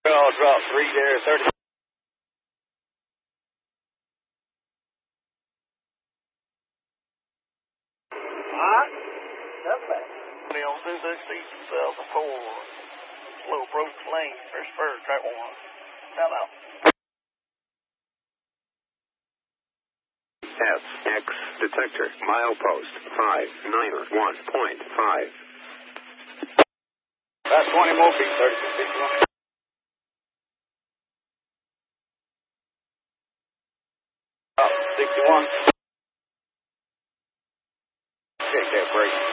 I'll drop 3 there, 30. Alright, that's bad. They on Suzuki seats themselves a 4. Slow approach lane, first track 1. Down out. SX detector, milepost 591.5. About 20 more feet, 3661. 61. Check that brake.